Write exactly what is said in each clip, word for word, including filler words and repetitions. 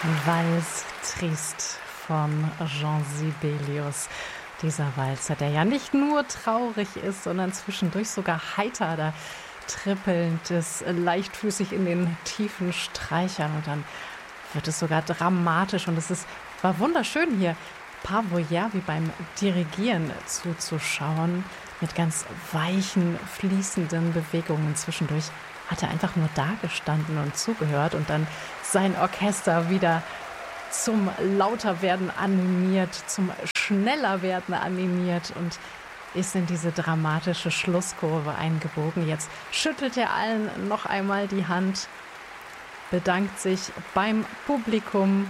Valse Triste von Jean Sibelius. Dieser Walzer, der ja nicht nur traurig ist, sondern zwischendurch sogar heiter, da trippelnd ist, leichtfüßig in den tiefen Streichern und dann wird es sogar dramatisch und es ist, war wunderschön hier Paavo Järvi beim Dirigieren zuzuschauen mit ganz weichen, fließenden Bewegungen. Zwischendurch hat er einfach nur dagestanden und zugehört und dann sein Orchester wieder zum Lauterwerden animiert, zum Schnellerwerden animiert und ist in diese dramatische Schlusskurve eingebogen. Jetzt schüttelt er allen noch einmal die Hand, bedankt sich beim Publikum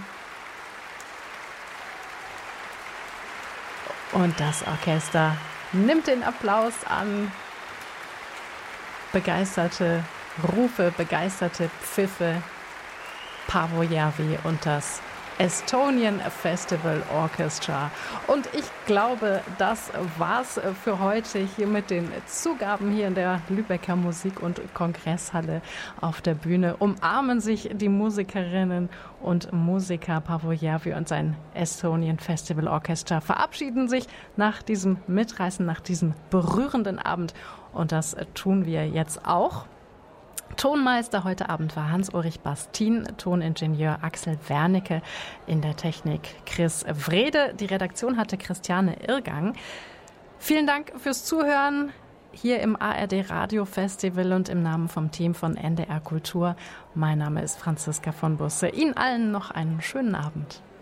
und das Orchester nimmt den Applaus an. Begeisterte Rufe, begeisterte Pfiffe. Paavo Järvi und das Estonian Festival Orchestra. Und ich glaube, das war's für heute hier mit den Zugaben hier in der Lübecker Musik- und Kongresshalle. Auf der Bühne umarmen sich die Musikerinnen und Musiker. Paavo Järvi und sein Estonian Festival Orchestra verabschieden sich nach diesem Mitreißen, nach diesem berührenden Abend. Und das tun wir jetzt auch. Tonmeister heute Abend war Hans-Ulrich Bastin, Toningenieur Axel Wernicke, in der Technik Chris Wrede. Die Redaktion hatte Christiane Irrgang. Vielen Dank fürs Zuhören hier im A R D Radio Festival und im Namen vom Team von N D R Kultur. Mein Name ist Franziska von Busse. Ihnen allen noch einen schönen Abend.